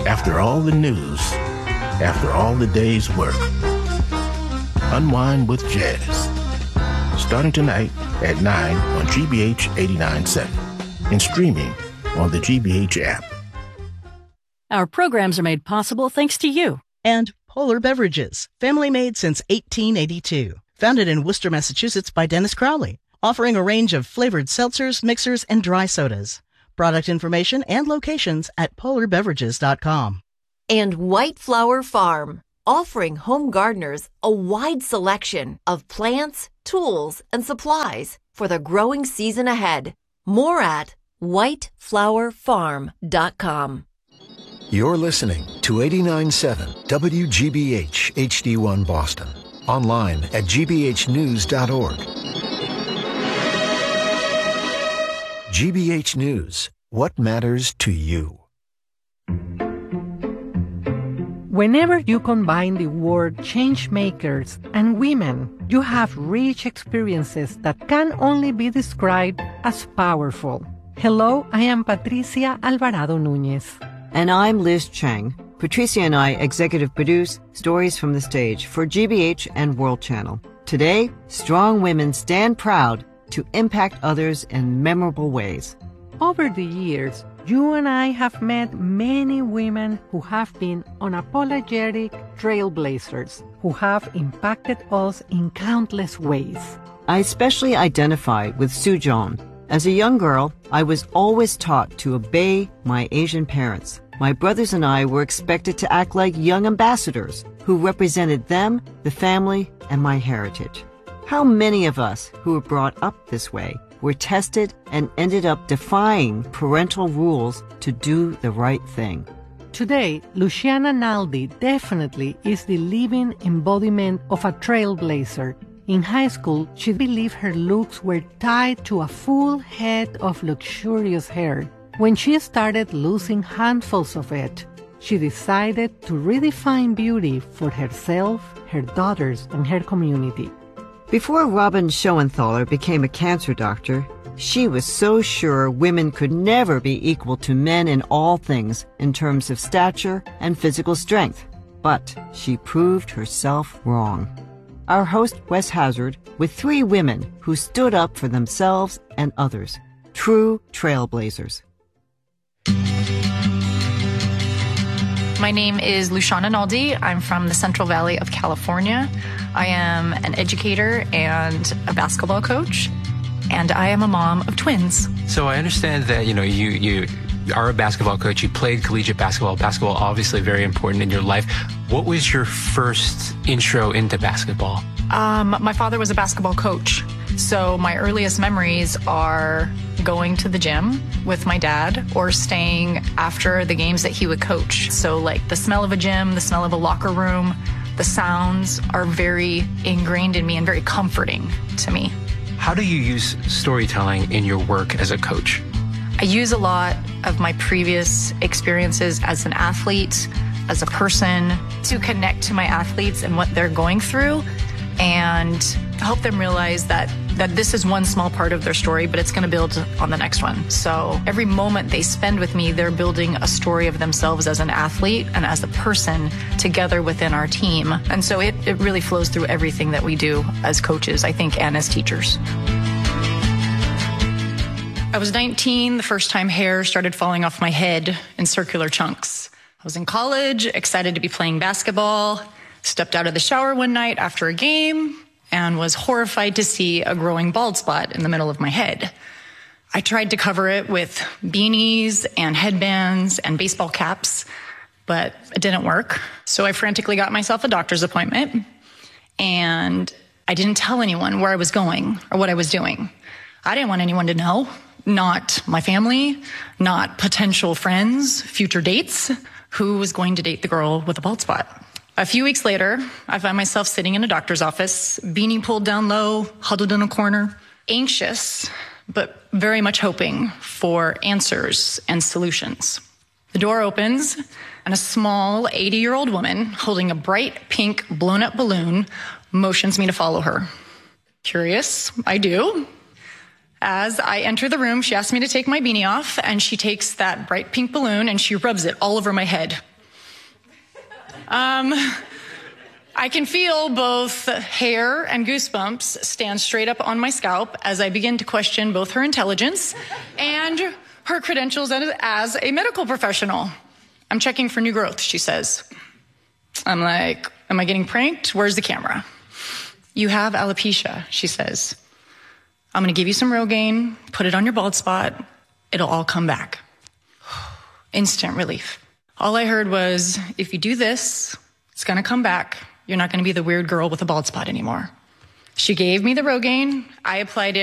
After all the news, after all the day's work, unwind with jazz. Starting tonight at 9 on GBH 89.7 and streaming on the GBH app. Our programs are made possible thanks to you. And Polar Beverages, family made since 1882. Founded in Worcester, Massachusetts by Dennis Crowley. Offering a range of flavored seltzers, mixers, and dry sodas. Product information and locations at polarbeverages.com. And White Flower Farm, offering home gardeners a wide selection of plants, tools, and supplies for the growing season ahead. More at whiteflowerfarm.com. You're listening to 89.7 WGBH HD1 Boston. Online at gbhnews.org. GBH News. What matters to you? Whenever you combine the word changemakers and women, you have rich experiences that can only be described as powerful. Hello, I am Patricia Alvarado Núñez. And I'm Liz Chang. Patricia and I executive produce Stories from the Stage for GBH and World Channel. Today, strong women stand proud to impact others in memorable ways. Over the years, you and I have met many women who have been unapologetic trailblazers, who have impacted us in countless ways. I especially identify with Sue John. As a young girl, I was always taught to obey my Asian parents. My brothers and I were expected to act like young ambassadors who represented them, the family, and my heritage. How many of us who were brought up this way were tested and ended up defying parental rules to do the right thing? Today, Luciana Naldi definitely is the living embodiment of a trailblazer. In high school, she believed her looks were tied to a full head of luxurious hair. When she started losing handfuls of it, she decided to redefine beauty for herself, her daughters, and her community. Before Robin Schoenthaler became a cancer doctor, she was so sure women could never be equal to men in all things in terms of stature and physical strength. But she proved herself wrong. Our host, Wes Hazard, with 3 women who stood up for themselves and others. True trailblazers. My name is Luciana Naldi. I'm from the Central Valley of California. I am an educator and a basketball coach, and I am a mom of twins. So I understand that, you are a basketball coach. You played collegiate basketball. Basketball obviously very important in your life. What was your first intro into basketball? My father was a basketball coach. So my earliest memories are going to the gym with my dad or staying after the games that he would coach. So like the smell of a gym, the smell of a locker room, the sounds are very ingrained in me and very comforting to me. How do you use storytelling in your work as a coach? I use a lot of my previous experiences as an athlete, as a person, to connect to my athletes and what they're going through and help them realize that this is one small part of their story, but it's going to build on the next one. So every moment they spend with me, they're building a story of themselves as an athlete and as a person together within our team. And so it really flows through everything that we do as coaches, I think, and as teachers. I was 19 the first time hair started falling off my head in circular chunks. I was in college, excited to be playing basketball, stepped out of the shower one night after a game, and was horrified to see a growing bald spot in the middle of my head. I tried to cover it with beanies and headbands and baseball caps, but it didn't work. So I frantically got myself a doctor's appointment, and I didn't tell anyone where I was going or what I was doing. I didn't want anyone to know, not my family, not potential friends, future dates, who was going to date the girl with a bald spot. A few weeks later, I found myself sitting in a doctor's office, beanie pulled down low, huddled in a corner, anxious, but very much hoping for answers and solutions. The door opens, and a small 80-year-old woman holding a bright pink blown-up balloon motions me to follow her. Curious, I do. As I enter the room, she asks me to take my beanie off, and she takes that bright pink balloon and she rubs it all over my head. I can feel both hair and goosebumps stand straight up on my scalp as I begin to question both her intelligence and her credentials as a medical professional. I'm checking for new growth, she says. I'm like, am I getting pranked? Where's the camera? You have alopecia, she says. I'm going to give you some Rogaine, put it on your bald spot. It'll all come back. Instant relief. All I heard was, if you do this, it's going to come back. You're not going to be the weird girl with a bald spot anymore. She gave me the Rogaine. I applied it